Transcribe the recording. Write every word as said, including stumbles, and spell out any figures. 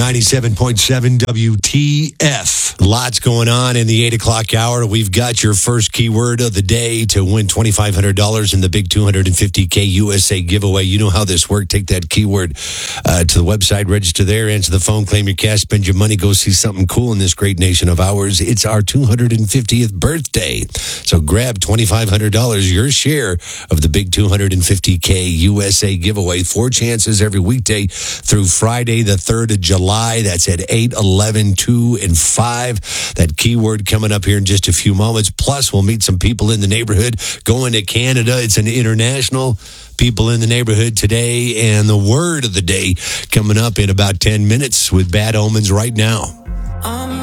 ninety-seven point seven W T F. Lots going on in the eight o'clock hour. We've got your first keyword of the day to win twenty-five hundred dollars in the big two hundred fifty K U S A giveaway. You know how this works. Take that keyword uh, to the website, register there, answer the phone, claim your cash, spend your money, go see something cool in this great nation of ours. It's our two hundred fiftieth birthday. So grab twenty-five hundred dollars, your share of the big two hundred fifty K U S A giveaway. Four chances every weekday through Friday, the third of July. That's at eight, eleven, two, and five. That keyword coming up here in just a few moments. Plus, we'll meet some people in the neighborhood going to Canada. It's an international people in the neighborhood today. And the word of the day coming up in about ten minutes with Bad Omens right now.